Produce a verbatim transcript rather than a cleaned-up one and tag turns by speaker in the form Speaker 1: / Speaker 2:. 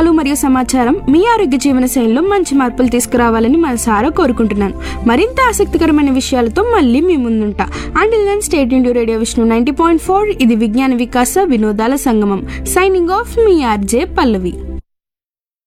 Speaker 1: విషయాలు మరియు సమాచారం మీ ఆరోగ్య జీవన శైలిలో మంచి మార్పులు తీసుకురావాలని మనసారా కోరుకుంటున్నాను. మరింత ఆసక్తికరమైన విషయాలతో మళ్ళీ మీ ముందుంటా. Until then stay tuned to radio Vishnu ninety point four. ఇది విజ్ఞాన వికాస వినోదాల సంగమం. సైనింగ్ ఆఫ్ మీ ఆర్జే పల్లవి.